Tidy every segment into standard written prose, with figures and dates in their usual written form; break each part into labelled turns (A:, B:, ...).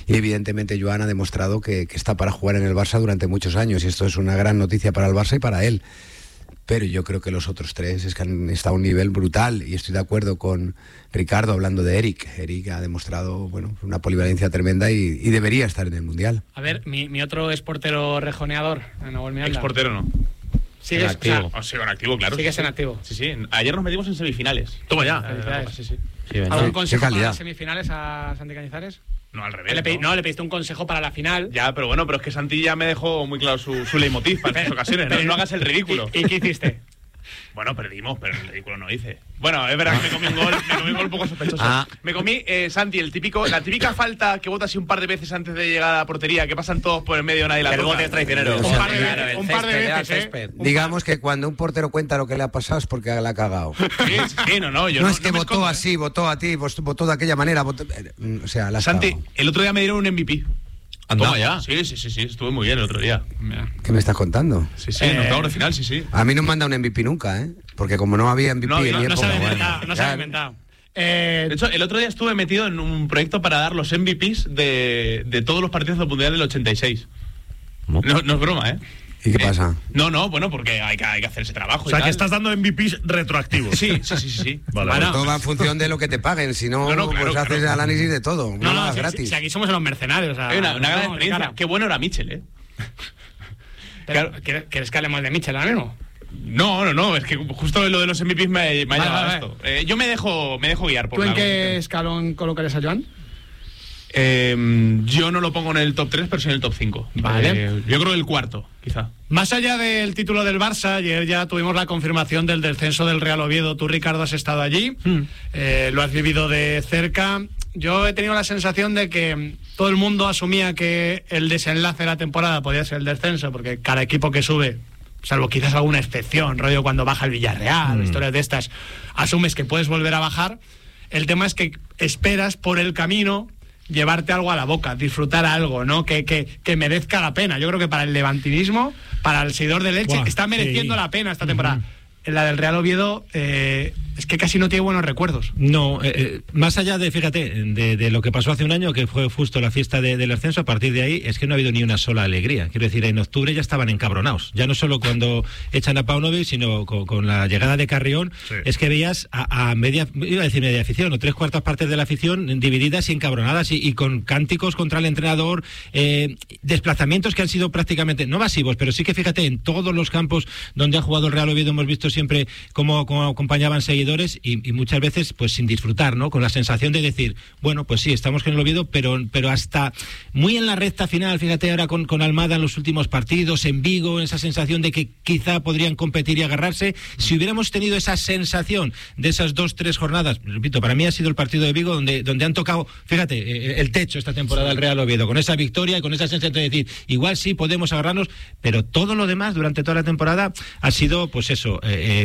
A: Y evidentemente Joan ha demostrado que está para jugar en el Barça durante muchos años, y esto es una gran noticia para el Barça y para él. Pero yo creo que los otros tres es que han estado a un nivel brutal, y estoy de acuerdo con Ricardo hablando de Eric. Eric ha demostrado una polivalencia tremenda y debería estar en el Mundial.
B: A ver, mi otro es portero rejoneador, Nahuel Miranda.
C: Exportero no.
B: Sigues en activo.
C: En activo, claro.
B: Sigues en activo.
C: Sí. Ayer nos metimos en semifinales. Toma ya.
B: Sí. ¿Algún consejo para las semifinales a Santi Cañizares?
C: No, al revés.
B: Le pediste un consejo para la final.
C: Ya, pero es que Santi ya me dejó muy claro su leitmotiv para estas ocasiones. No hagas el ridículo.
B: ¿Y qué hiciste?
C: Bueno, perdimos, pero el ridículo no hice. Bueno, es verdad que me comí un gol un poco sospechoso. Me comí, Santi, la típica falta que bota así un par de veces antes de llegar a la portería, que pasan todos por el medio de nadie la toca.
D: El bote es traicionero.
B: Un par de veces,
A: Digamos que cuando un portero cuenta lo que le ha pasado es porque la ha cagado.
C: Sí, no.
A: No es que votó así, votó a ti, votó de aquella manera. O sea, la
C: Santi,
A: cagado.
C: el otro día me dieron un MVP.
D: Toma ya.
C: Sí, estuve muy bien el otro día.
A: ¿Qué me estás contando?
C: Sí, en octavo final, sí.
A: A mí no me han dado un MVP nunca, ¿eh? Porque como no había MVP en mi época...
B: No se ha inventado.
C: De hecho, el otro día estuve metido en un proyecto para dar los MVPs de todos los partidos del Mundial del 86. No es broma, ¿eh?
A: ¿Y qué pasa?
C: No, porque hay que hacer ese trabajo.
E: O sea, que estás dando MVPs retroactivos.
C: Sí.
A: Vale. Bueno, todo va en función de lo que te paguen. Si no, pues haces el análisis de todo. No, gratis.
B: Si aquí somos los mercenarios. O sea,
C: hay una gran experiencia. Qué bueno era Mitchell, ¿eh?
B: Pero, ¿quieres que hablemos de Mitchell ahora mismo?
C: No, es que justo lo de los MVPs me ha llevado a esto. Yo me dejo guiar por
B: ¿Tú en qué escalón colocarías a Joan?
C: Yo no lo pongo en el top 3, pero sí en el top 5.
B: Vale.
C: Yo creo el cuarto, quizá.
B: Más allá del título del Barça, ayer ya tuvimos la confirmación del descenso del Real Oviedo. Tú, Ricardo, has estado allí, lo has vivido de cerca. Yo he tenido la sensación de que todo el mundo asumía que el desenlace de la temporada podía ser el descenso, porque cada equipo que sube, salvo quizás alguna excepción, rollo cuando baja el Villarreal, historias de estas, asumes que puedes volver a bajar. El tema es que esperas por el camino llevarte algo a la boca, disfrutar algo, ¿no? Que merezca la pena. Yo creo que para el levantinismo, para el seguidor del Elche, está mereciendo la pena esta temporada. En la del Real Oviedo es que casi no tiene buenos recuerdos.
F: No, más allá de, fíjate, de lo que pasó hace un año, que fue justo la fiesta del ascenso, a partir de ahí es que no ha habido ni una sola alegría. Quiero decir, en octubre ya estaban encabronados. Ya no solo cuando echan a Paunovic, sino con la llegada de Carrión, es que veías a media afición, o 3/4 partes de la afición divididas y encabronadas, y con cánticos contra el entrenador, desplazamientos que han sido prácticamente, no masivos, pero sí que fíjate, en todos los campos donde ha jugado el Real Oviedo hemos visto siempre cómo acompañaban seguidores, y muchas veces pues sin disfrutar, ¿no? Con la sensación de decir, bueno, pues sí, estamos con el Oviedo, pero hasta muy en la recta final, fíjate ahora con Almada en los últimos partidos, en Vigo, esa sensación de que quizá podrían competir y agarrarse. Si hubiéramos tenido esa sensación de esas 2-3 jornadas, repito, para mí ha sido el partido de Vigo donde han tocado, fíjate, el techo esta temporada del Real Oviedo, con esa victoria y con esa sensación de decir, igual sí podemos agarrarnos, pero todo lo demás durante toda la temporada ha sido, pues eso,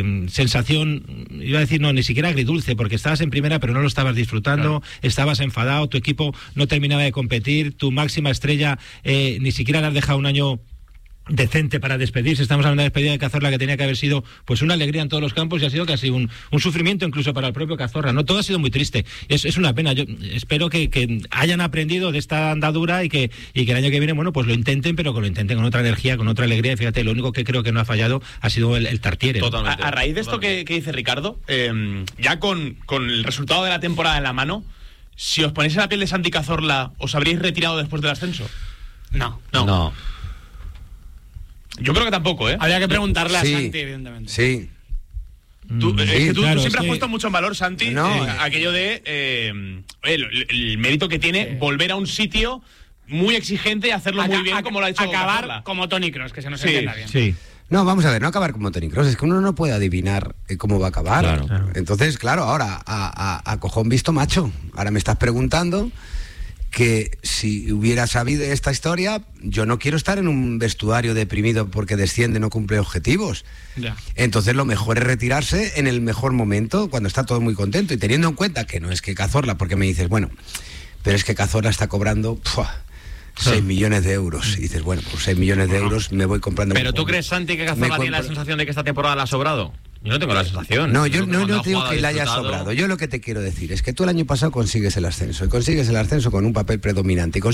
F: sensación, iba a decir, no, ni siquiera agridulce, porque estabas en primera pero no lo estabas disfrutando, estabas enfadado, tu equipo no terminaba de competir, tu máxima estrella ni siquiera le has dejado un año decente para despedirse. Estamos hablando de la despedida de Cazorla, que tenía que haber sido pues una alegría en todos los campos, y ha sido casi un sufrimiento incluso para el propio Cazorla, ¿no? Todo ha sido muy triste. Es una pena. Yo espero que hayan aprendido de esta andadura y que el año que viene, bueno, pues lo intenten, pero que lo intenten con otra energía, con otra alegría. Fíjate, lo único que creo que no ha fallado ha sido el Tartiere.
C: Totalmente. A raíz de esto que dice Ricardo, ya con el resultado de la temporada en la mano, si os ponéis en la piel de Santi Cazorla, ¿os habríais retirado después del ascenso?
B: No.
C: Yo creo que tampoco, ¿eh?
B: Habría que preguntarle a Santi, evidentemente.
A: Sí.
C: Tú siempre has puesto mucho en valor, Santi, aquello de el mérito que tiene volver a un sitio muy exigente y hacerlo muy bien, como lo ha hecho
B: acabar
C: Cazorla.
B: Como Toni Kroos, que se nos entienda bien.
F: Sí.
A: No, vamos a ver, no acabar como Toni Kroos, es que uno no puede adivinar cómo va a acabar.
F: Claro.
A: Entonces, claro, ahora a cojón visto macho. Ahora me estás preguntando que si hubiera sabido esta historia, yo no quiero estar en un vestuario deprimido porque desciende, no cumple objetivos.
B: Ya.
A: Entonces lo mejor es retirarse en el mejor momento, cuando está todo muy contento, y teniendo en cuenta que no es que Cazorla, porque me dices, bueno, pero es que Cazorla está cobrando 6 millones de euros. Y dices, bueno, por 6 millones de euros me voy comprando...
D: ¿Pero tú crees, Santi, que Cazorla tiene la sensación de que esta temporada le ha sobrado? Yo no tengo la sensación.
A: No, yo no digo que le haya sobrado. Yo lo que te quiero decir es que tú el año pasado consigues el ascenso, y consigues el ascenso con un papel predominante.